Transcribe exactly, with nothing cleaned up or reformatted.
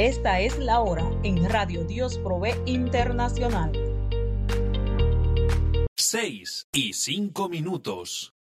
Esta es la hora en Radio Dios Provee Internacional. Seis y cinco minutos.